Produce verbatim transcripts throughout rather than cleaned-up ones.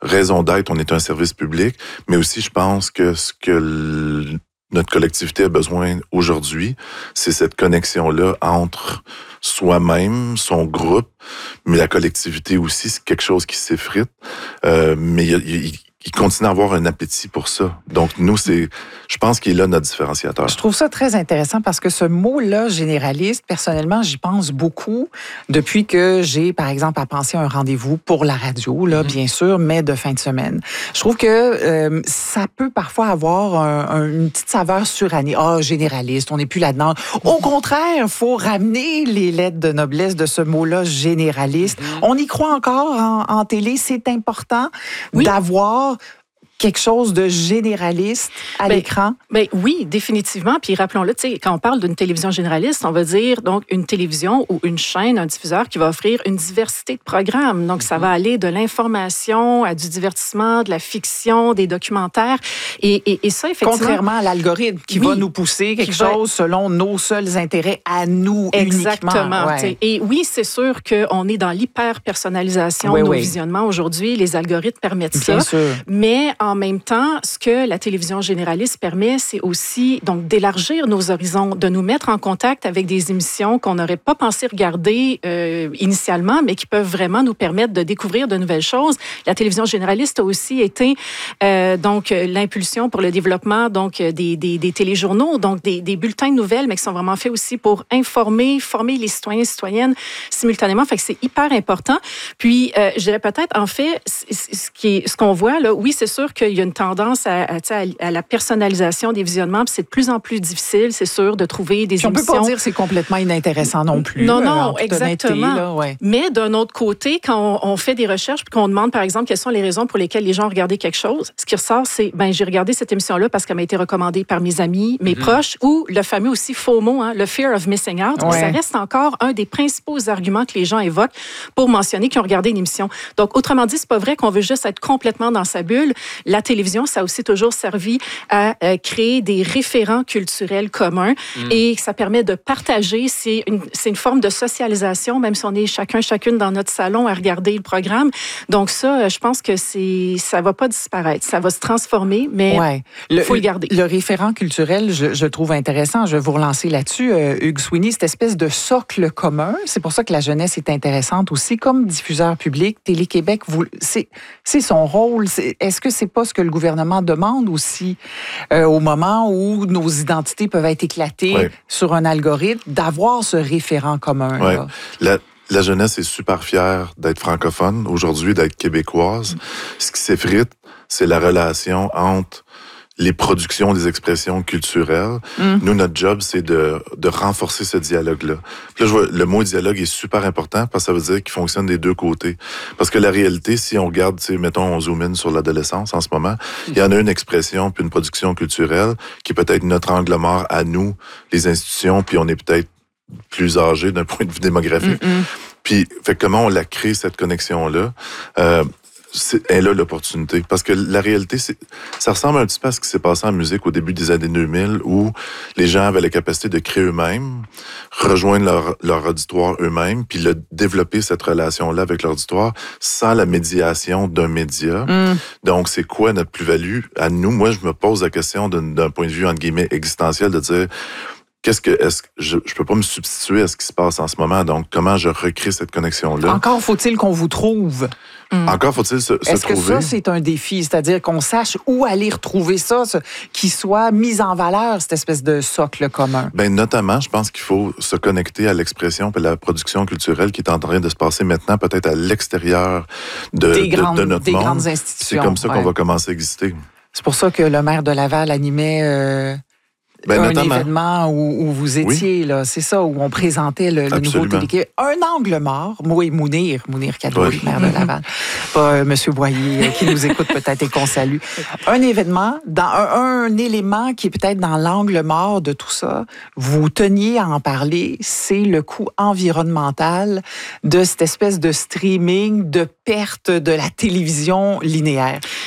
raison d'être, on est un service public, mais aussi je pense que ce que l- notre collectivité a besoin aujourd'hui, c'est cette connexion-là entre soi-même, son groupe, mais la collectivité aussi, c'est quelque chose qui s'effrite. Euh, mais il, il, il continue à avoir un appétit pour ça. Donc, nous, c'est, je pense qu'il est là notre différenciateur. Je trouve ça très intéressant parce que ce mot-là, généraliste, personnellement, j'y pense beaucoup depuis que j'ai, par exemple, à penser à un rendez-vous pour la radio, là, mm-hmm. bien sûr, mais de fin de semaine. Je trouve que euh, ça peut parfois avoir un, un, une petite saveur surannée. Ah, oh, généraliste, on n'est plus là-dedans. Au contraire, il faut ramener les lettres de noblesse de ce mot-là, généraliste. Mm-hmm. On y croit encore en, en télé. C'est important oui. d'avoir quelque chose de généraliste à ben, l'écran? Ben oui, définitivement. Puis rappelons-le, tu sais, quand on parle d'une télévision généraliste, on va dire donc une télévision ou une chaîne, un diffuseur qui va offrir une diversité de programmes. Donc, mm-hmm. ça va aller de l'information à du divertissement, de la fiction, des documentaires. Et, et, et ça, effectivement... Contrairement à l'algorithme qui oui, va nous pousser quelque chose va... selon nos seuls intérêts à nous Exactement. uniquement. Ouais. Et oui, c'est sûr qu'on est dans l'hyper-personnalisation oui, de nos oui. visionnements aujourd'hui. Les algorithmes permettent Bien ça. Sûr. Mais en même temps, ce que la télévision généraliste permet, c'est aussi donc d'élargir nos horizons, de nous mettre en contact avec des émissions qu'on n'aurait pas pensé regarder euh, initialement, mais qui peuvent vraiment nous permettre de découvrir de nouvelles choses. La télévision généraliste a aussi été euh, donc l'impulsion pour le développement donc des, des, des téléjournaux, donc des, des bulletins de nouvelles, mais qui sont vraiment faits aussi pour informer, former les citoyens et citoyennes simultanément. Fait que c'est hyper important. Puis, euh, je dirais peut-être, en fait, ce qui est, ce qu'on voit là, oui, c'est sûr qu'il y a une tendance à, à, à la personnalisation des visionnements, puis c'est de plus en plus difficile, c'est sûr, de trouver des puis on émissions... On peut pas dire que c'est complètement inintéressant non plus. Non, non, euh, exactement. Là, ouais. Mais d'un autre côté, quand on, on fait des recherches, puis qu'on demande, par exemple, quelles sont les raisons pour lesquelles les gens ont regardé quelque chose, ce qui ressort, c'est, ben j'ai regardé cette émission-là parce qu'elle m'a été recommandée par mes amis, mes mm-hmm. proches, ou le fameux aussi FOMO, hein, le fear of missing out. Ouais. Ça reste encore un des principaux arguments que les gens évoquent pour mentionner qu'ils ont regardé une émission. Donc, autrement dit, c'est pas vrai qu'on veut juste être complètement dans sa bulle. La télévision, ça a aussi toujours servi à euh, créer des référents culturels communs mm. et ça permet de partager. C'est une, c'est une forme de socialisation, même si on est chacun, chacune dans notre salon à regarder le programme. Donc ça, je pense que c'est, ça va pas disparaître. Ça va se transformer, mais il ouais. faut le, le garder. Le référent culturel, je, je trouve intéressant. Je vais vous relancer là-dessus. Euh, Hugues Sweeney, cette espèce de socle commun, c'est pour ça que la jeunesse est intéressante aussi. Comme diffuseur public, Télé-Québec, vous, c'est, c'est son rôle. C'est, est-ce que c'est pas ce que le gouvernement demande aussi euh, au moment où nos identités peuvent être éclatées ouais. sur un algorithme, d'avoir ce référent commun? Ouais. Là. La, la jeunesse est super fière d'être francophone, aujourd'hui d'être québécoise. Mmh. Ce qui s'effrite, c'est la relation entre les productions, les expressions culturelles. Mm. Nous, notre job, c'est de, de renforcer ce dialogue-là. Puis là, je vois, le mot dialogue est super important parce que ça veut dire qu'il fonctionne des deux côtés. Parce que la réalité, si on regarde, mettons, on zoom in sur l'adolescence en ce moment, il mm. y en a une expression puis une production culturelle qui est peut-être notre angle mort à nous, les institutions, puis on est peut-être plus âgés d'un point de vue démographique. Mm-mm. Puis, fait comment on la crée, cette connexion-là? Euh, C'est, elle a l'opportunité. Parce que la réalité, c'est, ça ressemble un petit peu à ce qui s'est passé en musique au début des années deux mille, où les gens avaient la capacité de créer eux-mêmes, rejoindre leur, leur auditoire eux-mêmes, puis le, développer cette relation-là avec l'auditoire sans la médiation d'un média. Mm. Donc, c'est quoi notre plus-value à nous? Moi, je me pose la question d'un, d'un point de vue, entre guillemets, existentiel, de dire... Qu'est-ce que est-ce que je je peux pas me substituer à ce qui se passe en ce moment, donc comment je recrée cette connexion là? Encore faut-il qu'on vous trouve. Mmh. Encore faut-il se, se est-ce trouver. Est-ce que ça c'est un défi, c'est-à-dire qu'on sache où aller retrouver ça, ce, qui soit mis en valeur cette espèce de socle commun? Ben notamment, je pense qu'il faut se connecter à l'expression et à la production culturelle qui est en train de se passer maintenant, peut-être à l'extérieur de, des grandes, de, de notre des monde. grandes institutions. C'est comme ça ouais. qu'on va commencer à exister. C'est pour ça que le maire de Laval animait. Euh... Ben, un notamment. événement où, où vous étiez, oui. là, c'est ça, où on présentait le, le nouveau Télé-Québec. Un angle mort, oui, Mounir, Mounir Kadouri, oui. maire de Laval, pas euh, M. Boyer, euh, qui nous écoute peut-être et qu'on salue. Un événement, dans un, un élément qui est peut-être dans l'angle mort de tout ça, vous teniez à en parler, c'est le coût environnemental de cette espèce de streaming, de perte de la télévision linéaire.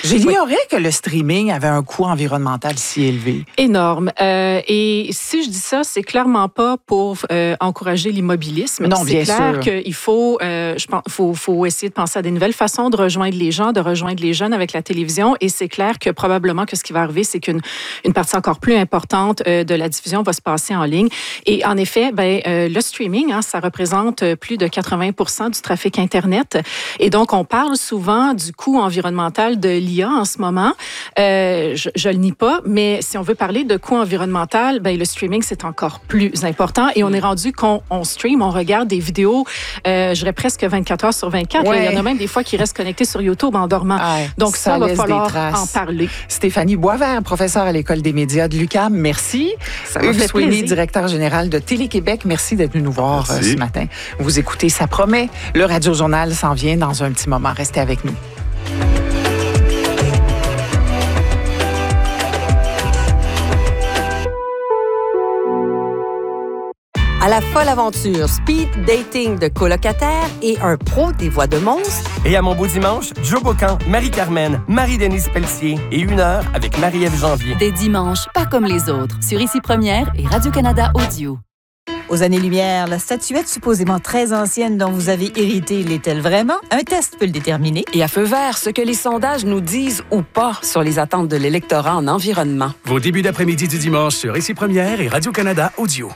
J'ignorais oui. que le streaming avait un coût environnemental si élevé. Énorme. Euh, et si je dis ça, c'est clairement pas pour euh, encourager l'immobilisme. Non, c'est bien clair sûr. qu'il faut, euh, je pense, faut, faut essayer de penser à des nouvelles façons de rejoindre les gens, de rejoindre les jeunes avec la télévision. Et c'est clair que probablement que ce qui va arriver, c'est qu'une une partie encore plus importante euh, de la diffusion va se passer en ligne. Et en effet, ben, euh, le streaming, hein, ça représente plus de quatre-vingts pour cent du trafic Internet. Et donc, on parle souvent du coût environnemental de l'I A en ce moment. Euh, je, je le nie pas, mais si on veut parler de coût environnemental, ben, le streaming, c'est encore plus important. Et on est rendu qu'on on stream, on regarde des vidéos, euh, je dirais presque vingt-quatre heures sur vingt-quatre. Ouais. Là, il y en a même des fois qui restent connectés sur YouTube en dormant. Ah, donc, ça, ça va falloir en parler. Stéphanie Boisvert, professeure à l'École des médias de l'U Q A M, merci. Ça m'a fait Sweeney, plaisir. directeur général de Télé-Québec, merci d'être venu nous voir merci. euh, ce matin. Vous écoutez Ça promet. Le Radio-Journal s'en vient dans un petit moment. Restez avec nous. À la folle aventure speed dating de colocataires et un pro des voix de monstres. Et à mon beau dimanche, Joe Bocan, Marie-Carmen, Marie-Denise Pelletier et une heure avec Marie-Ève Janvier. Des dimanches pas comme les autres sur Ici Première et Radio-Canada Audio. Aux années-lumière, la statuette supposément très ancienne dont vous avez hérité l'est-elle vraiment? Un test peut le déterminer. Et à feu vert, ce que les sondages nous disent ou pas sur les attentes de l'électorat en environnement. Vos débuts d'après-midi du dimanche sur Ici Première et Radio-Canada Audio.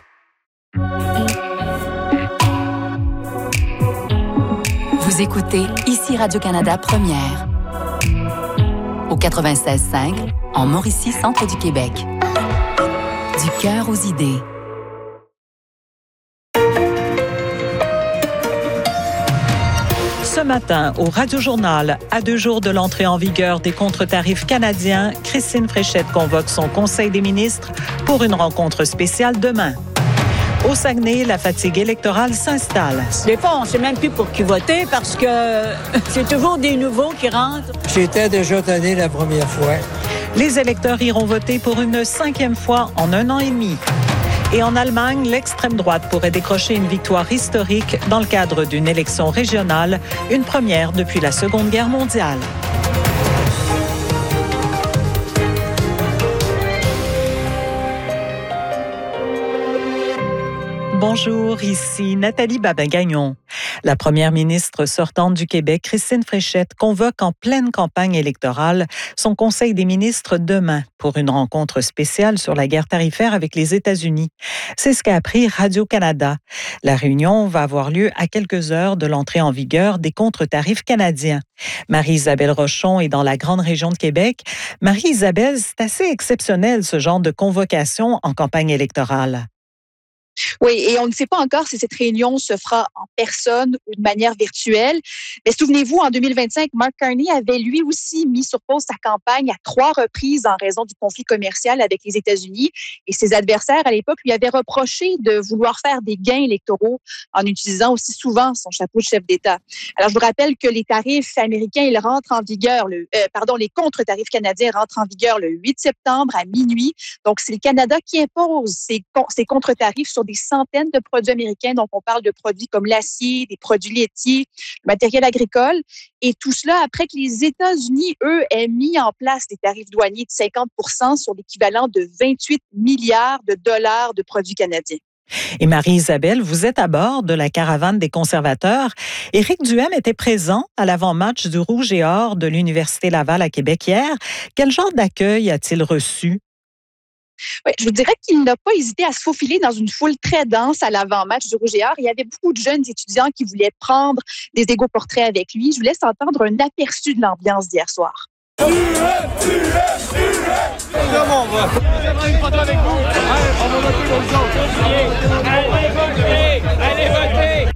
Vous écoutez Ici Radio-Canada Première. Au quatre-vingt-seize cinq, en Mauricie, centre du Québec. Du cœur aux idées. Ce matin, au Radio-Journal, à deux jours de l'entrée en vigueur des contre-tarifs canadiens, Christine Fréchette convoque son Conseil des ministres pour une rencontre spéciale demain. Au Saguenay, la fatigue électorale s'installe. Des fois, on ne sait même plus pour qui voter parce que c'est toujours des nouveaux qui rentrent. J'étais déjà tanné la première fois. Les électeurs iront voter pour une cinquième fois en un an et demi. Et en Allemagne, l'extrême droite pourrait décrocher une victoire historique dans le cadre d'une élection régionale, une première depuis la Seconde Guerre mondiale. Bonjour, ici Nathalie Babin-Gagnon. La première ministre sortante du Québec, Christine Fréchette, convoque en pleine campagne électorale son Conseil des ministres demain pour une rencontre spéciale sur la guerre tarifaire avec les États-Unis. C'est ce qu'a appris Radio-Canada. La réunion va avoir lieu à quelques heures de l'entrée en vigueur des contre-tarifs canadiens. Marie-Isabelle Rochon est dans la grande région de Québec. Marie-Isabelle, c'est assez exceptionnel ce genre de convocation en campagne électorale. Oui, et on ne sait pas encore si cette réunion se fera en personne ou de manière virtuelle. Mais souvenez-vous, en deux mille vingt-cinq, Mark Carney avait lui aussi mis sur pause sa campagne à trois reprises en raison du conflit commercial avec les États-Unis. Et ses adversaires, à l'époque, lui avaient reproché de vouloir faire des gains électoraux en utilisant aussi souvent son chapeau de chef d'État. Alors, je vous rappelle que les tarifs américains, ils rentrent en vigueur, le, euh, pardon, les contre-tarifs canadiens rentrent en vigueur le huit septembre à minuit. Donc, c'est le Canada qui impose ces, ces contre-tarifs sur des centaines de produits américains. Donc, on parle de produits comme l'acier, des produits laitiers, le matériel agricole. Et tout cela après que les États-Unis, eux, aient mis en place des tarifs douaniers de cinquante pour cent sur l'équivalent de vingt-huit milliards de dollars de produits canadiens. Et Marie-Isabelle, vous êtes à bord de la caravane des conservateurs. Éric Duhaime était présent à l'avant-match du Rouge et Or de l'Université Laval à Québec hier. Quel genre d'accueil a-t-il reçu? Oui, je vous dirais qu'il n'a pas hésité à se faufiler dans une foule très dense à l'avant-match du Rouge et Or. Il y avait beaucoup de jeunes étudiants qui voulaient prendre des égaux-portraits avec lui. Je vous laisse entendre un aperçu de l'ambiance d'hier soir. Tu es, tu es, tu es. Comment on va? J'aimerais une photo avec vous. Allez, on va voter pour nous autres. Allez voter! Allez voter!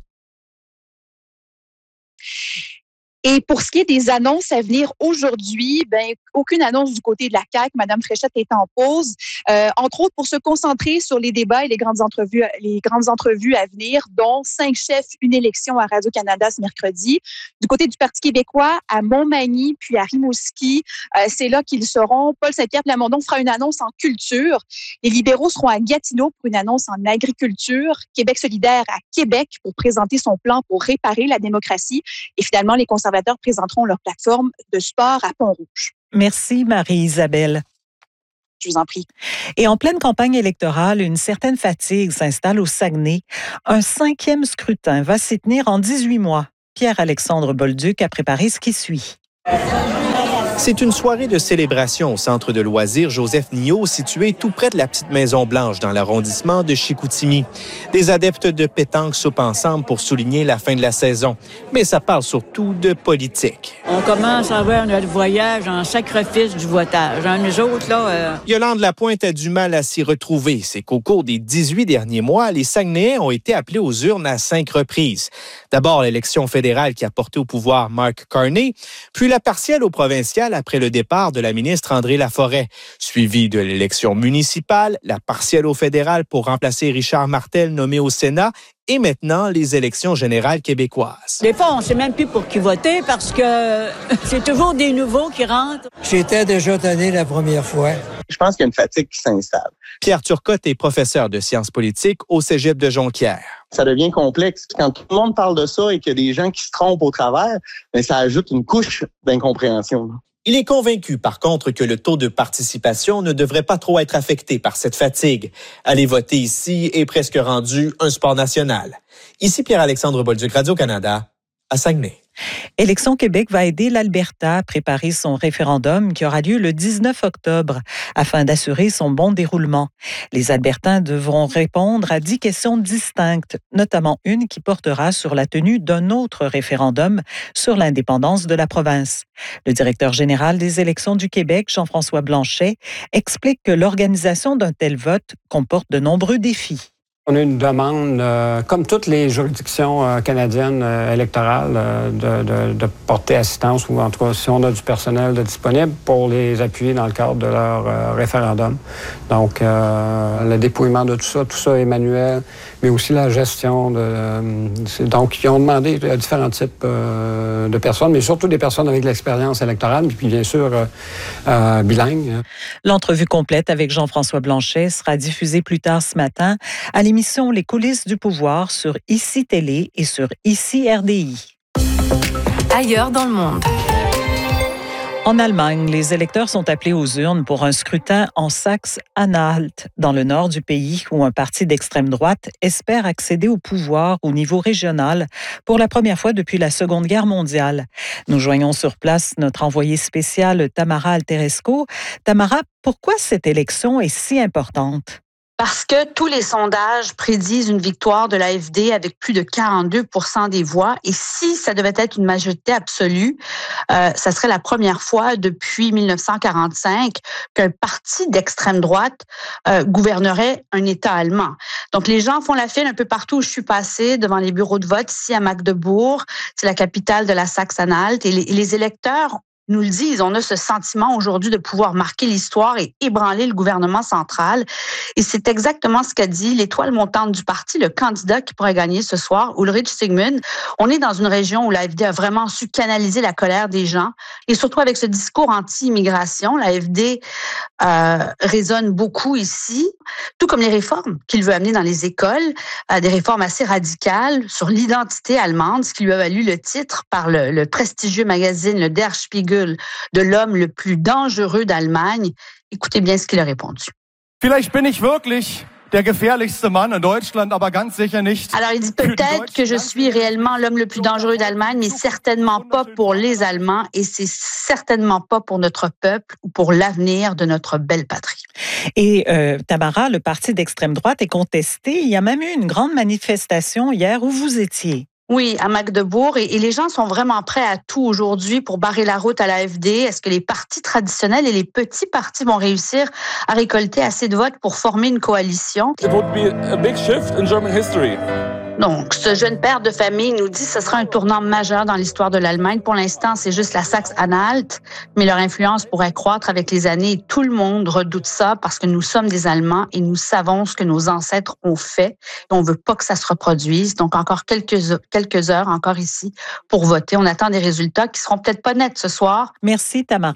Et pour ce qui est des annonces à venir aujourd'hui, ben aucune annonce du côté de la C A Q. Madame Fréchette est en pause, euh, entre autres pour se concentrer sur les débats et les grandes entrevues, les grandes entrevues à venir, dont cinq chefs, une élection à Radio-Canada ce mercredi. Du côté du Parti québécois, à Montmagny puis à Rimouski, euh, c'est là qu'ils seront. Paul Saint-Pierre Plamondon fera une annonce en culture. Les libéraux seront à Gatineau pour une annonce en agriculture. Québec solidaire à Québec pour présenter son plan pour réparer la démocratie. Et finalement, les conservateurs présenteront leur plateforme de sport à Pont-Rouge. Merci, Marie-Isabelle. Je vous en prie. Et en pleine campagne électorale, une certaine fatigue s'installe au Saguenay. Un cinquième scrutin va s'y tenir en dix-huit mois. Pierre-Alexandre Bolduc a préparé ce qui suit. C'est une soirée de célébration au centre de loisirs Joseph Nio, situé tout près de la petite Maison-Blanche dans l'arrondissement de Chicoutimi. Des adeptes de pétanque soupent ensemble pour souligner la fin de la saison. Mais ça parle surtout de politique. On commence à voir notre voyage en sacrifice du votage. Hein, nous autres, là... Euh... Yolande Lapointe a du mal à s'y retrouver. C'est qu'au cours des dix-huit derniers mois, les Saguenayens ont été appelés aux urnes à cinq reprises. D'abord, l'élection fédérale qui a porté au pouvoir Mark Carney, puis la partielle au provincial après le départ de la ministre André Laforêt, suivi de l'élection municipale, la partielle au fédéral pour remplacer Richard Martel nommé au Sénat et maintenant les élections générales québécoises. Des fois, on ne sait même plus pour qui voter parce que c'est toujours des nouveaux qui rentrent. J'étais déjà tanné la première fois. Je pense qu'il y a une fatigue qui s'installe. Pierre Turcotte est professeur de sciences politiques au Cégep de Jonquière. Ça devient complexe. Quand tout le monde parle de ça et qu'il y a des gens qui se trompent au travers, bien, ça ajoute une couche d'incompréhension. Il est convaincu, par contre, que le taux de participation ne devrait pas trop être affecté par cette fatigue. Aller voter ici est presque rendu un sport national. Ici Pierre-Alexandre Bolduc, Radio-Canada, à Saguenay. Élections Québec va aider l'Alberta à préparer son référendum qui aura lieu le dix-neuf octobre afin d'assurer son bon déroulement. Les Albertains devront répondre à dix questions distinctes, notamment une qui portera sur la tenue d'un autre référendum sur l'indépendance de la province. Le directeur général des élections du Québec, Jean-François Blanchet, explique que l'organisation d'un tel vote comporte de nombreux défis. On a une demande, euh, comme toutes les juridictions euh, canadiennes euh, électorales, euh, de, de, de porter assistance, ou en tout cas, si on a du personnel de disponible, pour les appuyer dans le cadre de leur euh, référendum. Donc, euh, le dépouillement de tout ça, tout ça est manuel, mais aussi la gestion. De, euh, donc, ils ont demandé à différents types euh, de personnes, mais surtout des personnes avec de l'expérience électorale, puis bien sûr, euh, euh, bilingues. L'entrevue complète avec Jean-François Blanchet sera diffusée plus tard ce matin à l'émission Les coulisses du pouvoir sur Ici Télé et sur Ici R D I. Ailleurs dans le monde. En Allemagne, les électeurs sont appelés aux urnes pour un scrutin en Saxe-Anhalt, dans le nord du pays, où un parti d'extrême droite espère accéder au pouvoir au niveau régional pour la première fois depuis la Seconde Guerre mondiale. Nous joignons sur place notre envoyée spéciale Tamara Alteresco. Tamara, pourquoi cette élection est si importante? Parce que tous les sondages prédisent une victoire de l'A F D avec plus de quarante-deux pour cent des voix. Et si ça devait être une majorité absolue, euh, ça serait la première fois depuis mille neuf cent quarante-cinq qu'un parti d'extrême droite euh, gouvernerait un État allemand. Donc, les gens font la file un peu partout où je suis passée, devant les bureaux de vote, ici à Magdebourg. C'est la capitale de la Saxe-Anhalt. Et les, les électeurs nous le disent, on a ce sentiment aujourd'hui de pouvoir marquer l'histoire et ébranler le gouvernement central. Et c'est exactement ce qu'a dit l'étoile montante du parti, le candidat qui pourrait gagner ce soir, Ulrich Sigmund. On est dans une région où l'A F D a vraiment su canaliser la colère des gens et surtout avec ce discours anti-immigration, l'A F D euh, résonne beaucoup ici, tout comme les réformes qu'il veut amener dans les écoles, euh, des réformes assez radicales sur l'identité allemande, ce qui lui a valu le titre par le, le prestigieux magazine, le Der Spiegel, de l'homme le plus dangereux d'Allemagne. Écoutez bien ce qu'il a répondu. Vielleicht bin ich wirklich der gefährlichste Mann in Deutschland, aber ganz sicher nicht. Alors il dit peut-être que je suis réellement l'homme le plus dangereux d'Allemagne, mais certainement pas pour les Allemands et c'est certainement pas pour notre peuple ou pour l'avenir de notre belle patrie. Et euh, Tamara, le parti d'extrême droite est contesté. Il y a même eu une grande manifestation hier où vous étiez. Oui, à Magdebourg. Et, et les gens sont vraiment prêts à tout aujourd'hui pour barrer la route à l'A F D. Est-ce que les partis traditionnels et les petits partis vont réussir à récolter assez de votes pour former une coalition? It would be a big shift in German history. Donc, ce jeune père de famille nous dit que ce sera un tournant majeur dans l'histoire de l'Allemagne. Pour l'instant, c'est juste la Saxe-Anhalt, mais leur influence pourrait croître avec les années. Et tout le monde redoute ça parce que nous sommes des Allemands et nous savons ce que nos ancêtres ont fait. Et on veut pas que ça se reproduise. Donc, encore quelques, quelques heures encore ici pour voter. On attend des résultats qui seront peut-être pas nets ce soir. Merci, Tamara.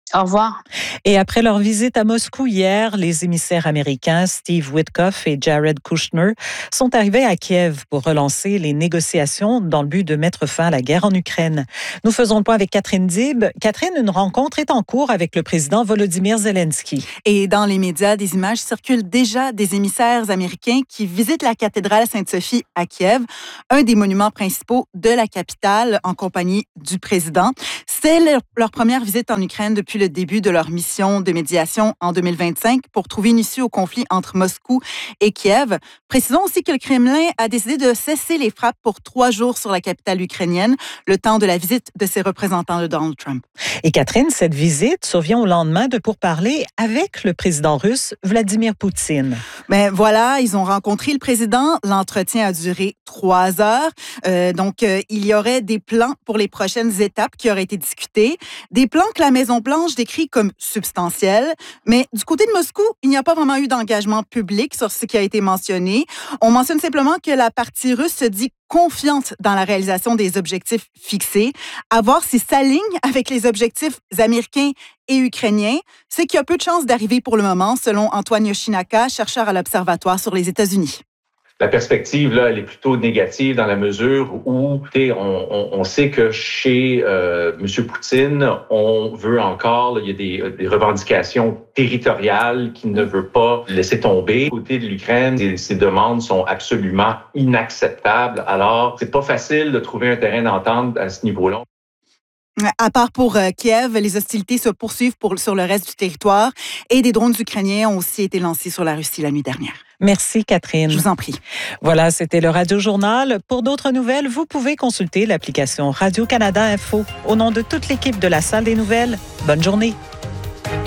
Au revoir. Et après leur visite à Moscou hier, les émissaires américains Steve Witkoff et Jared Kushner sont arrivés à Kiev pour relancer les négociations dans le but de mettre fin à la guerre en Ukraine. Nous faisons le point avec Catherine Dib. Catherine, une rencontre est en cours avec le président Volodymyr Zelensky. Et dans les médias, des images circulent déjà des émissaires américains qui visitent la cathédrale Sainte-Sophie à Kiev, un des monuments principaux de la capitale, en compagnie du président. C'est leur, leur première visite en Ukraine depuis le début de leur mission de médiation en deux mille vingt-cinq pour trouver une issue au conflit entre Moscou et Kiev. Précisons aussi que le Kremlin a décidé de cesser les frappes pour trois jours sur la capitale ukrainienne, le temps de la visite de ses représentants de Donald Trump. Et Catherine, cette visite survient au lendemain de pourparlers avec le président russe Vladimir Poutine. Ben voilà, ils ont rencontré le président. L'entretien a duré trois heures. Euh, donc, euh, il y aurait des plans pour les prochaines étapes qui auraient été discutés. Des plans que la Maison-Blanche décrit comme substantiels. Mais du côté de Moscou, il n'y a pas vraiment eu d'engagement public sur ce qui a été mentionné. On mentionne simplement que la partie russe se dit confiante dans la réalisation des objectifs fixés, à voir s'ils s'alignent avec les objectifs américains et ukrainiens, ce qui a peu de chances d'arriver pour le moment, selon Antoine Yoshinaka, chercheur à l'Observatoire sur les États-Unis. La perspective, là, elle est plutôt négative dans la mesure où, on, on, on sait que chez euh, M. Poutine, on veut encore, là, il y a des, des revendications territoriales qu'il ne veut pas laisser tomber. Du côté de l'Ukraine, ces, ces demandes sont absolument inacceptables. Alors, c'est pas facile de trouver un terrain d'entente à ce niveau-là. À part pour euh, Kiev, les hostilités se poursuivent pour, sur le reste du territoire et des drones ukrainiens ont aussi été lancés sur la Russie la nuit dernière. Merci, Catherine. Je vous en prie. Voilà, c'était le Radio-Journal. Pour d'autres nouvelles, vous pouvez consulter l'application Radio-Canada Info. Au nom de toute l'équipe de la Salle des nouvelles, bonne journée.